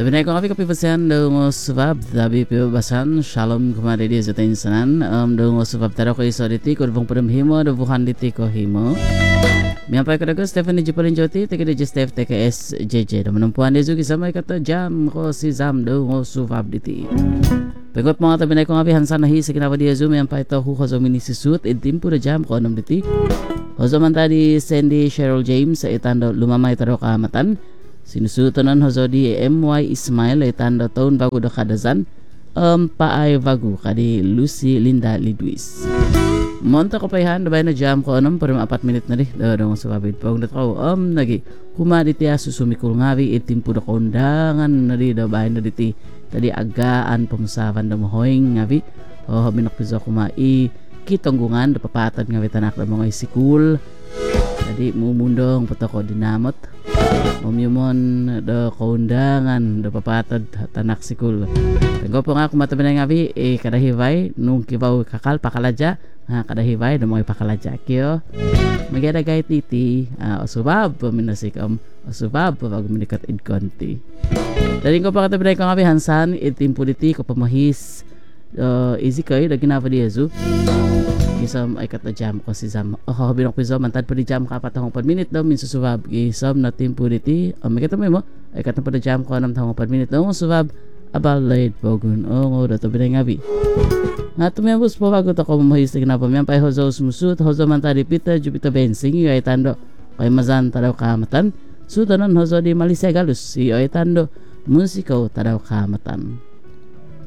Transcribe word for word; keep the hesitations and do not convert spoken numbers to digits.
Tabi ko kapi kapipasan dong sebab tabi pipasan shalom kemari dia zata insanan um, dong sebab taro ko iso diti ko bang pedem himo do buhan diti ko himo. Miampai ko dago Stephen Jepalin Joti teke de Steph T K S J J do menumpuan dia zuki samai kata jam ko si zam dong sebab diti. Pagod mga tabi ko kapi hansan nahi sekinawa dia zoom miampai to hu hozo mini sisut itim pura jam ko enam diti. Hozo man tadi Sandy Cheryl James sa itando lumamay taro kaamatan. Sinusutunan hozo di M Y Ismail itando tahun bagu do kadazan um, paay bagu kadi Lucy Linda Lidwis. Monta ko payhan dabay na jam ko anong parim apat minit na rin daw sa kabit pag natakaw um nagi kumaditi aso sumikul ngawi itim po na kaundangan na rin dabay na diti tadi agaan pumusavan na mahoyng ngawi o minakpiso kumai kitonggungan da papatan ngawi tanak na mga isikul tadi mumundong patako dinamot Umyumon do kaundangan do papatad tanak sikul. Tenggo po nga kumatabi nga bi eh kadahibay nung kibaw kakal pakalaja nga kadahibay do mga pakalaja kyo. Magada gay titi uh, osubab paminasikam osubab pag minikat id konti. Dali ko pa katabi nga bi hansan itimpo diti ko pamahis uh, easy kay da ginava di Jesu. Isam ay kata jam ko si Zam. Oh, binok piso mantad pa di jam ka patahong per minute daw min susubab. Isam na timpo diti. Oh, may kata mo ay kata pa di jam ko nam tahong per minute daw susubab. Abal late pogun. Oh, ngoda to binay ngabi. Nga tumiyambos po bago to ko mahis na pa miyan pay hozo sumusut hozo mantad di pita jupita bensing ay tando kay mazan tadaw kamatan. Sudanon hozo di Malaysia galus si ay tando musikaw tadaw kamatan.